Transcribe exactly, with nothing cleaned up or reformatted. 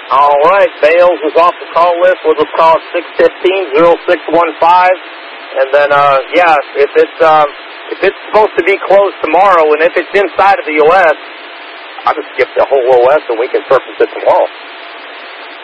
All right, Bales is off the call list. We'll just call it six fifteen, oh six one five. And then, uh, yeah, if it's, um, if it's supposed to be closed tomorrow, and if it's inside of the U S, I'll just skip the whole O S and we can surface it tomorrow.